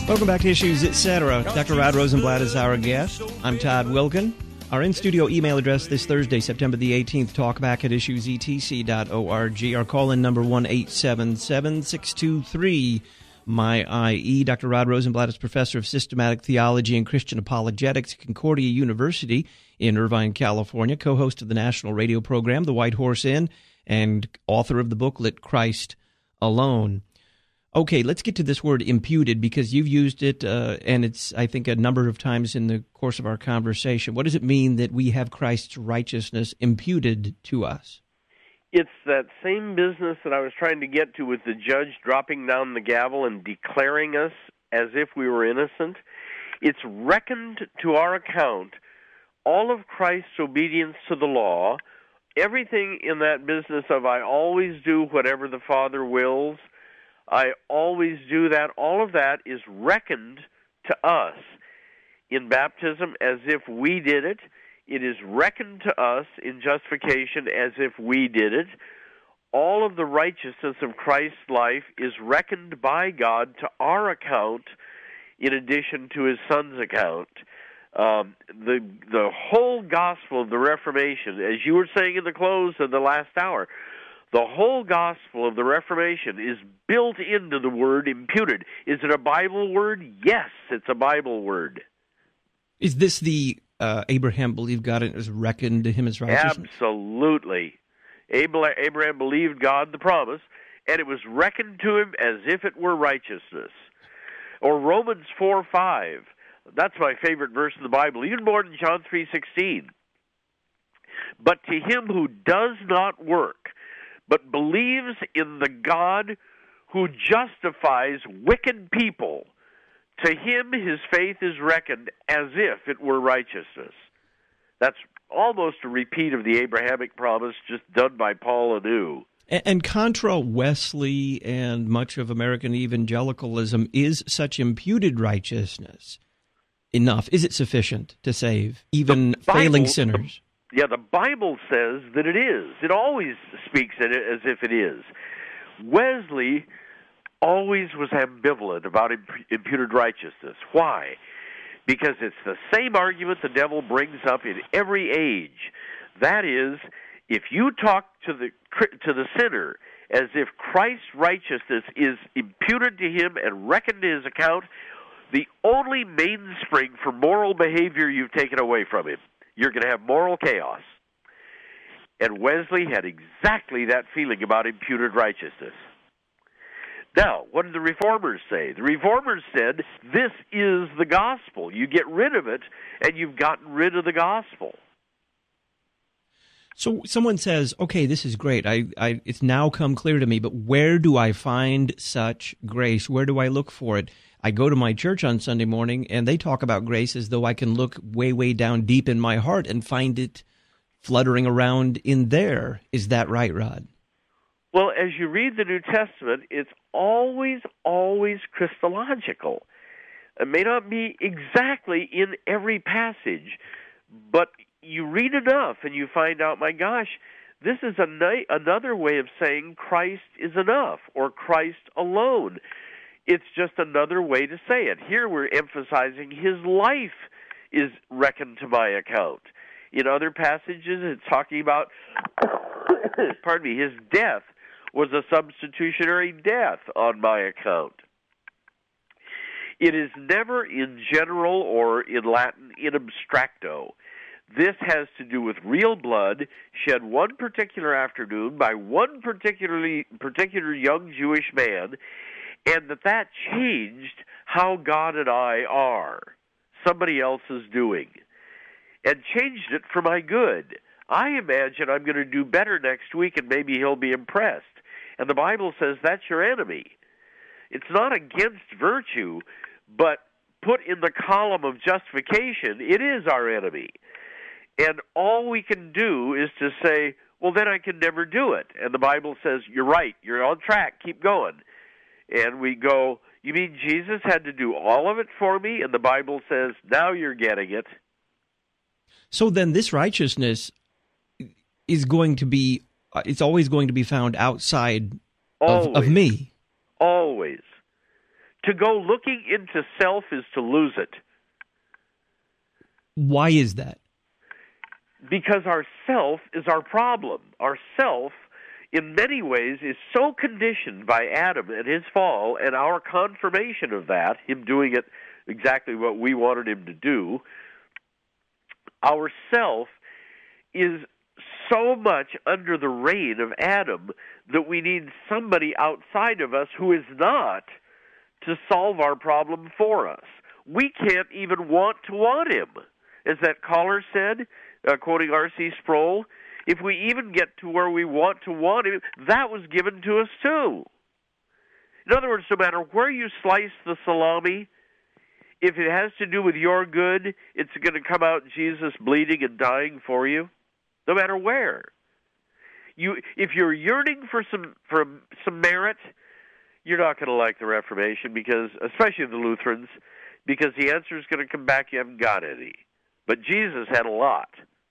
Welcome back to Issues Etc. Dr. Rod Rosenblatt is our guest. I'm Todd Wilkin. Our in-studio email address this Thursday, September the 18th, talkback at issuesetc.org. Our call-in number 1-877-623-MY-IE. Dr. Rod Rosenblatt is professor of systematic theology and Christian apologetics at Concordia University in Irvine, California, co-host of the national radio program, The White Horse Inn, and author of the booklet, Christ Alone. Okay, let's get to this word imputed, because you've used it, and it's, I think, a number of times in the course of our conversation. What does it mean that we have Christ's righteousness imputed to us? It's that same business that I was trying to get to with the judge dropping down the gavel and declaring us as if we were innocent. It's reckoned to our account all of Christ's obedience to the law, everything in that business of I always do whatever the Father wills, I always do that. All of that is reckoned to us in baptism as if we did it. It is reckoned to us in justification as if we did it. All of the righteousness of Christ's life is reckoned by God to our account in addition to His Son's account. The whole gospel of the Reformation, as you were saying in the close of the last hour, the whole gospel of the Reformation is built into the word imputed. Is it a Bible word? Yes, it's a Bible word. Is this the Abraham believed God and it was reckoned to him as righteousness? Absolutely. Abraham believed God, the promise, and it was reckoned to him as if it were righteousness. Or Romans 4:5. That's my favorite verse in the Bible, even more than John 3:16. But to him who does not work, but believes in the God who justifies wicked people, to him his faith is reckoned as if it were righteousness. That's almost a repeat of the Abrahamic promise, just done by Paul anew. And contra Wesley and much of American evangelicalism, is such imputed righteousness enough? Is it sufficient to save even failing sinners? Yeah, the Bible says that it is. It always speaks it as if it is. Wesley always was ambivalent about imputed righteousness. Why? Because it's the same argument the devil brings up in every age. That is, if you talk to the sinner as if Christ's righteousness is imputed to him and reckoned to his account, the only mainspring for moral behavior you've taken away from him, you're going to have moral chaos. And Wesley had exactly that feeling about imputed righteousness. Now, what did the Reformers say? The Reformers said, this is the gospel. You get rid of it, and you've gotten rid of the gospel. So someone says, okay, this is great. It's now come clear to me, but where do I find such grace? Where do I look for it? I go to my church on Sunday morning, and they talk about grace as though I can look way, way down deep in my heart and find it fluttering around in there. Is that right, Rod? Well, as you read the New Testament, it's always, always Christological. It may not be exactly in every passage, but you read enough and you find out, my gosh, this is another way of saying Christ is enough or Christ alone. It's just another way to say it. Here we're emphasizing his life is reckoned to my account. In other passages, it's talking about, pardon me, his death was a substitutionary death on my account. It is never in general or in Latin in abstracto. This has to do with real blood shed one particular afternoon by one particular young Jewish man, and that changed how God and I are, somebody else is doing, and changed it for my good. I imagine I'm going to do better next week, and maybe he'll be impressed. And the Bible says that's your enemy. It's not against virtue, but put in the column of justification, it is our enemy. And all we can do is to say, well, then I can never do it. And the Bible says, you're right, you're on track, keep going. And we go, you mean Jesus had to do all of it for me? And the Bible says, now you're getting it. So then this righteousness is going to be, it's always going to be found outside of me. Always. To go looking into self is to lose it. Why is that? Because our self is our problem. Our self, in many ways, is so conditioned by Adam and his fall and our confirmation of that, him doing it exactly what we wanted him to do. Our self is so much under the reign of Adam that we need somebody outside of us who is not to solve our problem for us. We can't even want to want him. As that caller said, quoting R.C. Sproul, if we even get to where we want to want him, that was given to us too. In other words, no matter where you slice the salami, if it has to do with your good, it's going to come out Jesus bleeding and dying for you, no matter where. If you're yearning for some merit, you're not going to like the Reformation, because, especially the Lutherans, because the answer is going to come back, you haven't got any. But Jesus had a lot.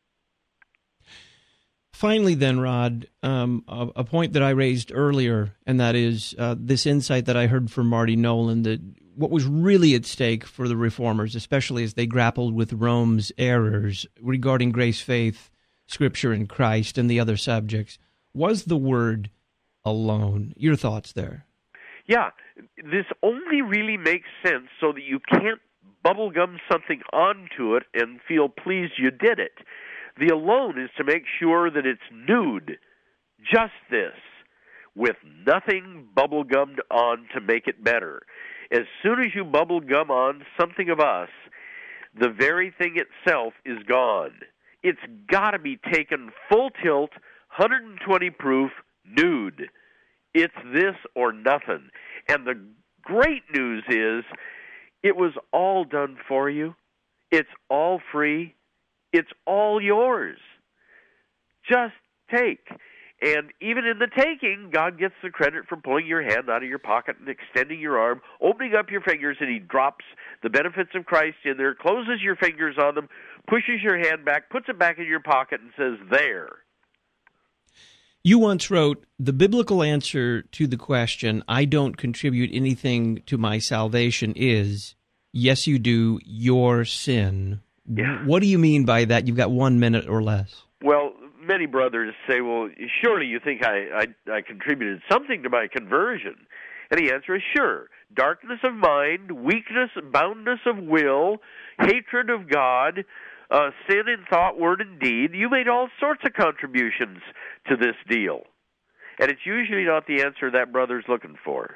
Finally, then, Rod, a point that I raised earlier, and that is this insight that I heard from Marty Nolan, that what was really at stake for the Reformers, especially as they grappled with Rome's errors regarding grace, faith, Scripture, and Christ, and the other subjects, was the word alone. Your thoughts there? Yeah, this only really makes sense so that you can't bubblegum something onto it and feel pleased you did it. The alone is to make sure that it's nude, just this, with nothing bubblegummed on to make it better. As soon as you bubblegum on something of us, the very thing itself is gone. It's got to be taken full tilt, 120 proof, nude. It's this or nothing. And the great news is it was all done for you. It's all free. It's all yours. Just take. And even in the taking, God gets the credit for pulling your hand out of your pocket and extending your arm, opening up your fingers, and he drops the benefits of Christ in there, closes your fingers on them, pushes your hand back, puts it back in your pocket, and says, there. You once wrote, the biblical answer to the question, I don't contribute anything to my salvation, is, yes, you do, your sin. Yeah. What do you mean by that? You've got 1 minute or less. Well, many brothers say, well, surely you think I contributed something to my conversion. And the answer is sure. Darkness of mind, weakness, boundness of will, hatred of God, sin in thought, word, and deed. You made all sorts of contributions to this deal. And it's usually not the answer that brother's looking for.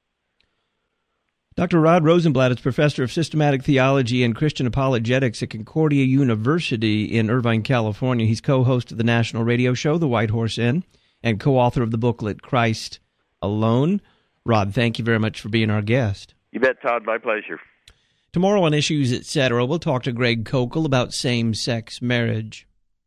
Dr. Rod Rosenblatt is professor of systematic theology and Christian apologetics at Concordia University in Irvine, California. He's co-host of the national radio show, The White Horse Inn, and co-author of the booklet, Christ Alone. Rod, thank you very much for being our guest. You bet, Todd. My pleasure. Tomorrow on Issues, Etc., we'll talk to Greg Koukl about same-sex marriage.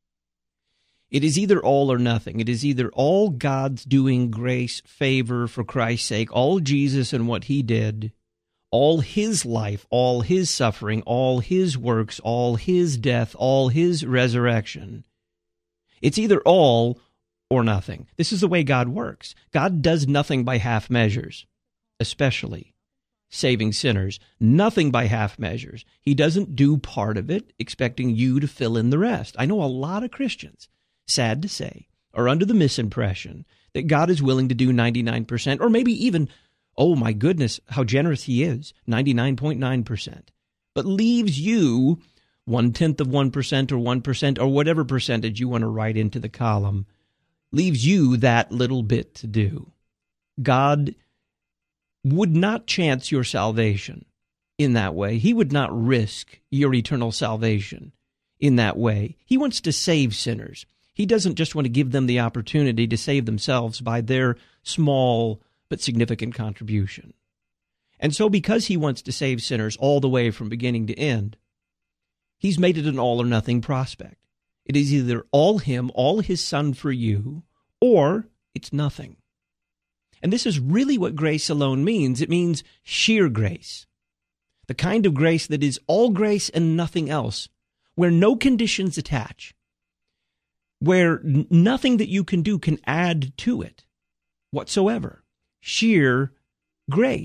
It is either all or nothing. It is either all God's doing grace, favor for Christ's sake, all Jesus and what he did, all his life, all his suffering, all his works, all his death, all his resurrection. It's either all or nothing. This is the way God works. God does nothing by half measures, especially saving sinners. Nothing by half measures. He doesn't do part of it expecting you to fill in the rest. I know a lot of Christians, sad to say, are under the misimpression that God is willing to do 99%, or maybe even, oh my goodness, how generous he is, 99.9%, but leaves you 1/10 of 1% or 1% or whatever percentage you want to write into the column, leaves you that little bit to do. God would not chance your salvation in that way. He would not risk your eternal salvation in that way. He wants to save sinners. He doesn't just want to give them the opportunity to save themselves by their small but significant contribution. And so because he wants to save sinners all the way from beginning to end, he's made it an all-or-nothing prospect. It is either all him, all his son for you, or it's nothing. And this is really what grace alone means. It means sheer grace, the kind of grace that is all grace and nothing else, where no conditions attach, where nothing that you can do can add to it whatsoever. Sheer grace.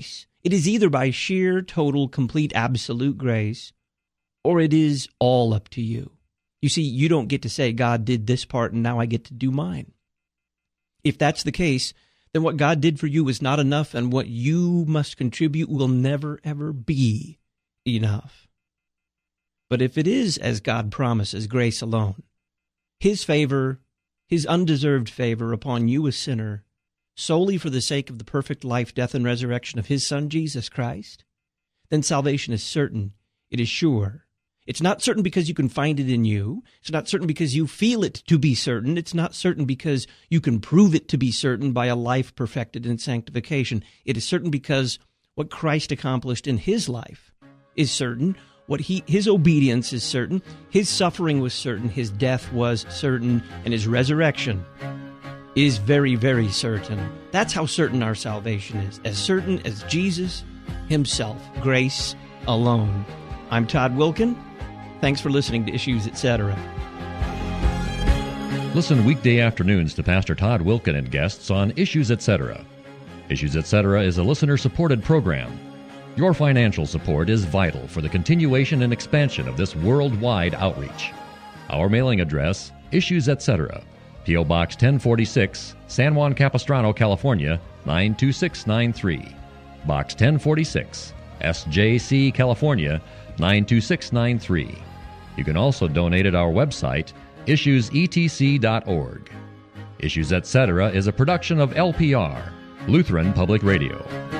It is either by sheer, total, complete, absolute grace, or it is all up to you. You see, you don't get to say, God did this part and now I get to do mine. If that's the case, then what God did for you is not enough, and what you must contribute will never, ever be enough. But if it is, as God promises, grace alone, His favor, His undeserved favor upon you, a sinner, solely for the sake of the perfect life, death, and resurrection of His Son, Jesus Christ, then salvation is certain. It is sure. It's not certain because you can find it in you. It's not certain because you feel it to be certain. It's not certain because you can prove it to be certain by a life perfected in sanctification. It is certain because what Christ accomplished in His life is certain. His obedience is certain. His suffering was certain. His death was certain. And His resurrection is very, very certain. That's how certain our salvation is. As certain as Jesus Himself. Grace alone. I'm Todd Wilken. Thanks for listening to Issues, Etc. Listen weekday afternoons to Pastor Todd Wilken and guests on Issues, Etc. Issues, Etc. is a listener-supported program. Your financial support is vital for the continuation and expansion of this worldwide outreach. Our mailing address, Issues, Etc., P.O. Box 1046, San Juan Capistrano, California, 92693. Box 1046, SJC, California, 92693. You can also donate at our website, issuesetc.org. Issues, Etc. is a production of LPR, Lutheran Public Radio.